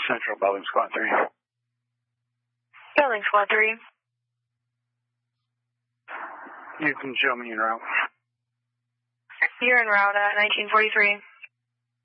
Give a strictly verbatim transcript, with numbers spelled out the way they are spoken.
Central, Building Squad three. Building Squad three. You can show me en route. You're en route at nineteen forty-three.